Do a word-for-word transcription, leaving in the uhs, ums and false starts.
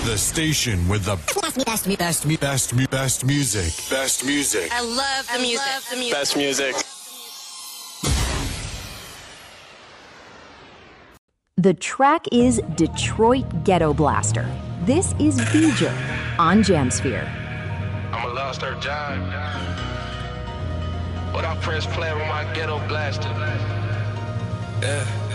The station with the best, best, best, best, best, best music. Best music. I love the I music. love the music. Best music. The track is Detroit Ghetto Blaster. This is V'ger on Jamsphere. I'm a lost her John. But I press play with my ghetto blaster. Yeah.